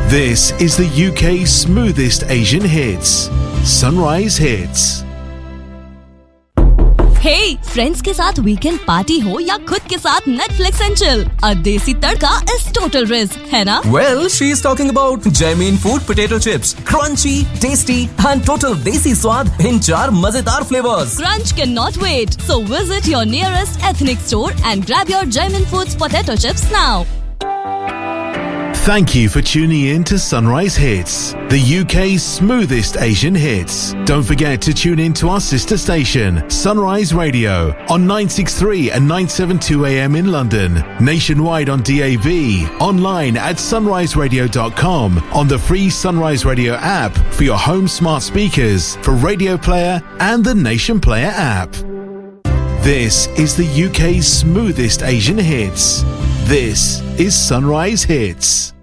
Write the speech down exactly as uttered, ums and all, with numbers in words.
This is the U K's smoothest Asian hits, Sunrise Hits. Hey, friends के साथ weekend party हो या खुद के साथ Netflix and chill, a देसी तड़का is total risk, है ना? Well, she's talking about Jamin Food Potato Chips, crunchy, tasty and total देसी स्वाद in चार मजेदार flavors. Crunch cannot wait, so visit your nearest ethnic store and grab your Jamin Foods Potato Chips now. Thank you for tuning in to Sunrise Hits, the U K's smoothest Asian hits. Don't forget to tune in to our sister station, Sunrise Radio, on nine sixty-three and nine seventy-two A M in London, nationwide on D A B, online at sunrise radio dot com, on the free Sunrise Radio app for your home smart speakers, for Radio Player and the Nation Player app. This is the U K's smoothest Asian hits. This is Sunrise Hits.